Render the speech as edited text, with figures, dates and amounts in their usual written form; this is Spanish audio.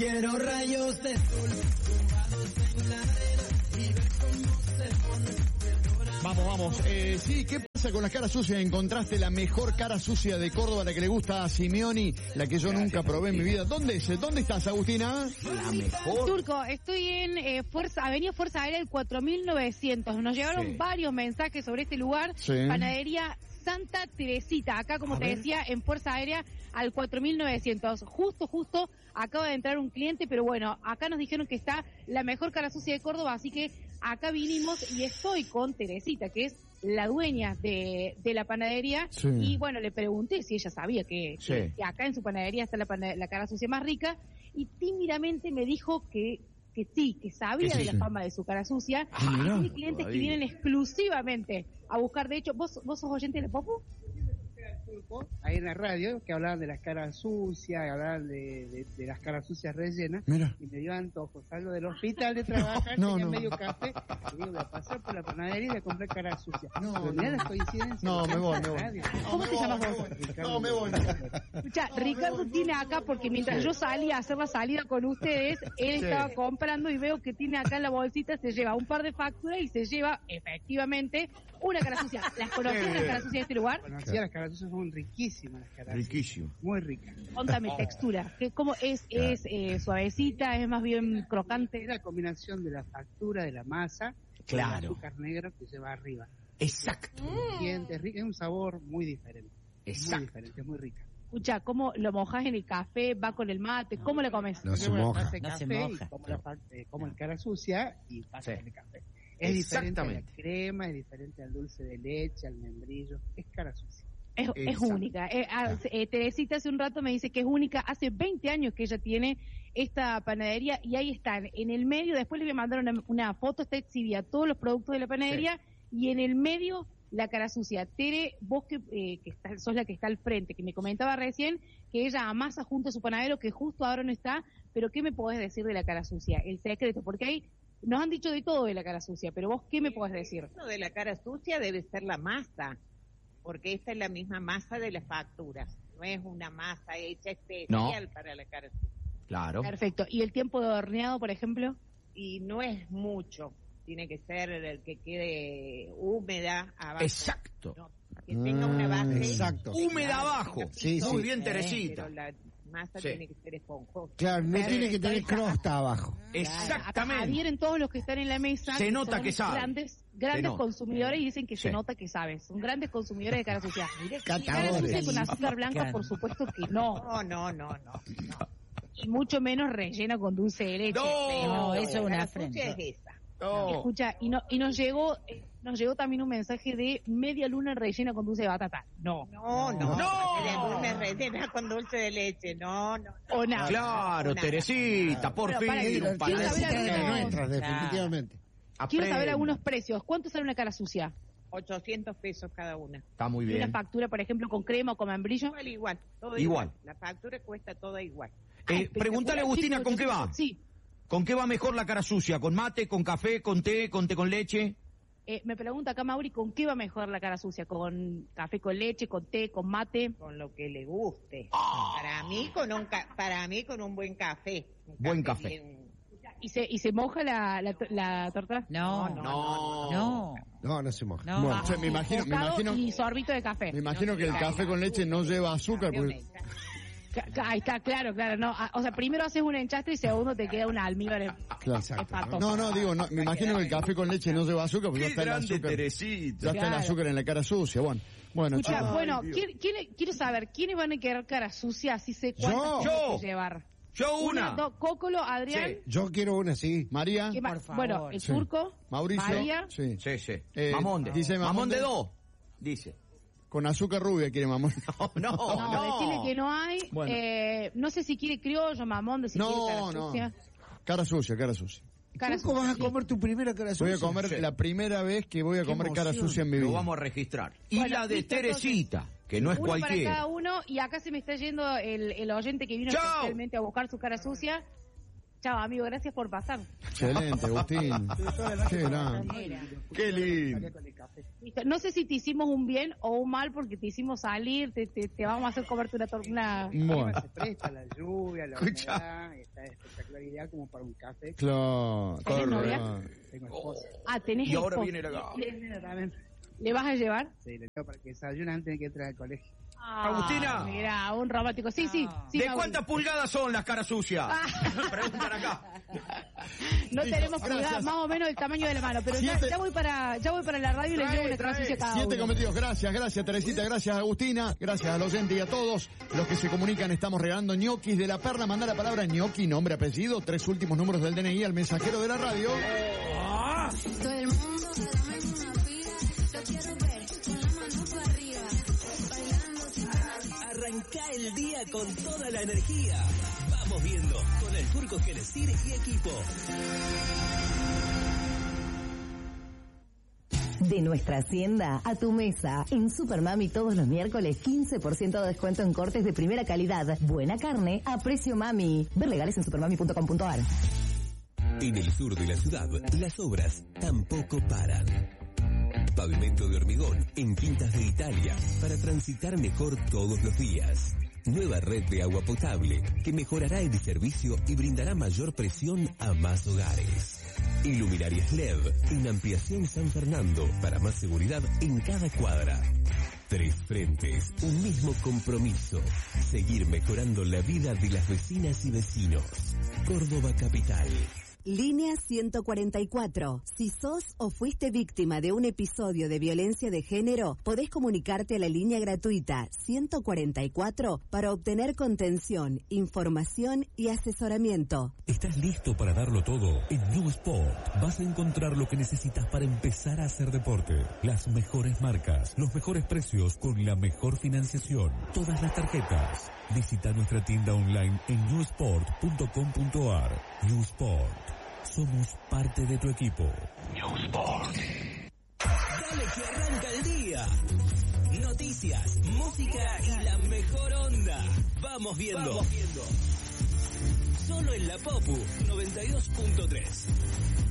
quiero rayos de sol tumbados en la arena y ver cómo se pone. Vamos. Sí, ¿qué pasa con las caras sucias? Encontraste la mejor cara sucia de Córdoba, la que le gusta a Simeoni, la que yo nunca probé en mi vida. ¿Dónde estás, Agustina? La mejor. Turco, estoy en Avenida Fuerza Aérea el 4900. Nos llegaron varios mensajes sobre este lugar. Sí. Panadería Santa Teresita, acá como te decía, en Fuerza Aérea al 4900. Justo acaba de entrar un cliente, pero bueno, acá nos dijeron que está la mejor cara sucia de Córdoba, así que acá vinimos y estoy con Teresita, que es la dueña de la panadería, y bueno, le pregunté si ella sabía que acá en su panadería está la cara sucia más rica, y tímidamente me dijo que sí, que sabía de la fama de su cara sucia. Hay clientes que vienen exclusivamente a buscar. De hecho, ¿vos sos oyente de la Popu? Ahí en la radio, que hablaban de las caras sucias, hablaban de las caras sucias rellenas. Mira. Y me dio antojo. Salgo del hospital de trabajar, tenía medio café, y digo, voy a pasar por la panadería y voy a comprar caras sucias. Mirá las coincidencias. Me voy. ¿Cómo te llamas vos? Ricardo. Me voy. Escucha, Ricardo tiene acá, porque mientras yo salía a hacer la salida con ustedes, él estaba comprando y veo que tiene acá en la bolsita, se lleva un par de facturas y se lleva, efectivamente, una cara sucia. ¿Las conocías las caras sucias de este lugar? Conocía las caras sucias, son riquísimas las caras. Riquísimo. Muy ricas. Contame, textura. ¿Cómo es? ¿Es suavecita? ¿Es más bien crocante? Es la combinación de la factura de la masa con el azúcar negro que lleva arriba. Exacto. Es un sabor muy diferente. Exacto. Muy diferente, es muy rica. Escucha, ¿cómo lo mojás en el café? ¿Va con el mate? ¿Cómo le comes? No se moja. Como el cara sucia y pasa en el café. Es diferente a la crema, es diferente al dulce de leche, al membrillo. Es cara sucia. Es única. Teresita hace un rato me dice que es única. Hace 20 años que ella tiene esta panadería y ahí están. En el medio, después le voy a mandar una foto, está exhibida todos los productos de la panadería y en el medio la cara sucia. Tere, vos que sos la que está al frente, que me comentaba recién que ella amasa junto a su panadero, que justo ahora no está, pero ¿qué me podés decir de la cara sucia? El secreto, porque ahí nos han dicho de todo de la cara sucia, pero vos, ¿qué me podés decir? Lo de la cara sucia debe ser la masa, porque esta es la misma masa de las facturas, no es una masa hecha especial para la cara sucia. Claro. Perfecto. ¿Y el tiempo de horneado, por ejemplo? Y no es mucho, tiene que ser el que quede húmeda abajo. Exacto. No, que tenga una base. Exacto. Húmeda abajo. Muy bien, Teresita. Pero la masa tiene que ser esponjosa. Claro, no tiene que tener crosta abajo. Exactamente. Adhieren todos los que están en la mesa. Se nota que sabe. Grandes consumidores y dicen que se nota que sabes. Son grandes consumidores de cara sucia. Catadores. Cara sucia con azúcar blanca, por supuesto que no. No. Y mucho menos rellena con dulce de leche. No, eso es una afrenta. Es esa. Escucha, y nos llegó también un mensaje de media luna rellena con dulce de batata. No. Media luna rellena con dulce de leche. No. O nada. Claro, Teresita, por fin. Definitivamente. Quiero saber algunos precios. ¿Cuánto sale una cara sucia? 800 pesos cada una. Está muy ¿Y bien. una factura, por ejemplo, con crema o con membrillo? Igual. Todo igual. La factura cuesta toda igual. Pregúntale a Agustina con qué va. Sí. ¿Con qué va mejor la cara sucia? ¿Con mate, con café, con té con leche? Me pregunta acá Mauri, ¿con qué va mejor la cara sucia? ¿Con café con leche, con té, con mate? Con lo que le guste. Para mí con un buen café. Buen café. Bien. ¿Y se moja la torta? No se moja. No. Bueno, me imagino y sorbito de café. Me imagino que el café con leche no lleva azúcar. Porque... Ahí está, claro, no. O sea, primero haces un enchastre y segundo te queda un almíbar espantoso. No, me imagino que el café con leche no lleva azúcar, porque ya está el azúcar. Teresita. Ya está el azúcar en la cara sucia, bueno, Escucha, chicos. bueno, quiero saber, ¿quiénes van a querer cara sucia? Así sé cuántas tienen que llevar. Yo una. Cócolo, Adrián. Sí. Yo quiero una, sí. María. Por favor. Bueno, el Turco. Mauricio. María. Sí. Mamón de dos. Dice. Con azúcar rubia quiere mamón. No, decirle que no hay. Bueno. No sé si quiere criollo, mamón, de si quiere cara sucia. Cara sucia. ¿Cómo vas a comer tu primera cara sucia? Voy a comer la primera vez que voy a comer cara sucia en mi vida. Lo vamos a registrar. Y la de Teresita, que no es uno cualquiera. Para cada uno, y acá se me está yendo el oyente que vino especialmente a buscar su cara sucia. Chao, amigo, gracias por pasar. Excelente, Agustín. Qué grande. Qué lindo. café. Listo. No sé si te hicimos un bien o un mal porque te hicimos salir, te vamos a hacer comerte una torta. Bueno. Se presta la lluvia, la humedad, está espectacular, ideal como para un café. Claro. ¿Tenés novia? Tengo esposa. ¿Tenés y ahora esposa? viene la ¿Le vas a llevar? Sí, le llevo para que desayune antes de que entre al colegio. Agustina. Mira, un romántico. Sí. ¿De cuántas pulgadas son las caras sucias? Preguntan acá. No tenemos pulgadas, más o menos el tamaño de la mano, pero ya voy para la radio y les llevo una cara sucia cada 7 uno. cometidos. Gracias Teresita, gracias Agustina, gracias al oyente y a todos los que se comunican. Estamos regalando ñoquis de la Perla. Manda la palabra ñoqui, nombre, apellido, 3 últimos números del DNI al mensajero de la radio. Todo el mundo a la misma fila, lo quiero ver con la mano para arriba, bailando. Arranca el día con toda la energía. Vamos viendo con el Turco Genesir y equipo. De nuestra hacienda a tu mesa. En Supermami todos los miércoles 15% de descuento en cortes de primera calidad. Buena carne a precio mami. Ver legales en supermami.com.ar. En el sur de la ciudad, las obras tampoco paran. Pavimento de hormigón en Quintas de Italia para transitar mejor todos los días. Nueva red de agua potable que mejorará el servicio y brindará mayor presión a más hogares. Iluminarias LED en Ampliación San Fernando para más seguridad en cada cuadra. 3 frentes, un mismo compromiso. Seguir mejorando la vida de las vecinas y vecinos. Córdoba Capital. Línea 144. Si sos o fuiste víctima de un episodio de violencia de género, podés comunicarte a la línea gratuita 144 para obtener contención, información y asesoramiento. ¿Estás listo para darlo todo? En New Sport vas a encontrar lo que necesitas para empezar a hacer deporte. Las mejores marcas, los mejores precios con la mejor financiación. Todas las tarjetas. Visita nuestra tienda online en newsport.com.ar. New Sport. Somos parte de tu equipo. New Sport. Dale que arranca el día. Noticias, música y la mejor onda. Vamos viendo. Solo en la Popu 92.3.